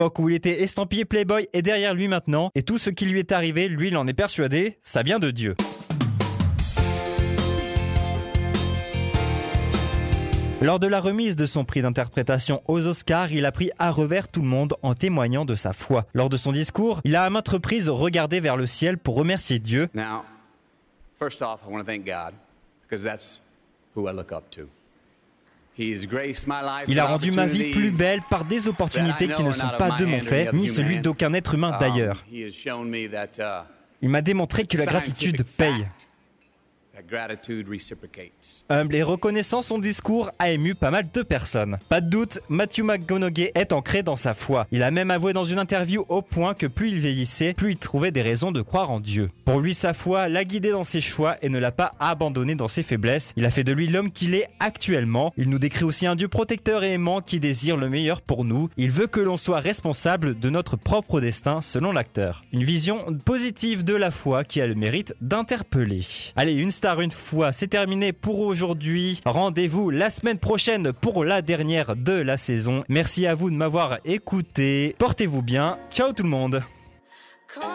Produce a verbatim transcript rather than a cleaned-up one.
l'époque où il était estampillé Playboy est derrière lui maintenant, et tout ce qui lui est arrivé, lui il en est persuadé, ça vient de Dieu. Lors de la remise de son prix d'interprétation aux Oscars, il a pris à revers tout le monde en témoignant de sa foi. Lors de son discours, il a à maintes reprises regardé vers le ciel pour remercier Dieu. Now, first off, I want to thank God because that's who I look up to. He's graced my life. Il a rendu ma vie plus belle par des opportunités qui ne sont pas de mon fait, ni celui d'aucun être humain d'ailleurs. Il m'a démontré que la gratitude paye. Humble et reconnaissant, son discours a ému pas mal de personnes. Pas de doute, Matthew McConaughey est ancré dans sa foi. Il a même avoué dans une interview au point que plus il vieillissait, plus il trouvait des raisons de croire en Dieu. Pour lui, sa foi l'a guidé dans ses choix et ne l'a pas abandonné dans ses faiblesses. Il a fait de lui l'homme qu'il est actuellement. Il nous décrit aussi un Dieu protecteur et aimant qui désire le meilleur pour nous. Il veut que l'on soit responsable de notre propre destin, selon l'acteur. Une vision positive de la foi qui a le mérite d'interpeller. Allez, une star une fois, c'est terminé pour aujourd'hui. Rendez-vous la semaine prochaine pour la dernière de la saison. Merci à vous de m'avoir écouté. Portez-vous bien. Ciao tout le monde.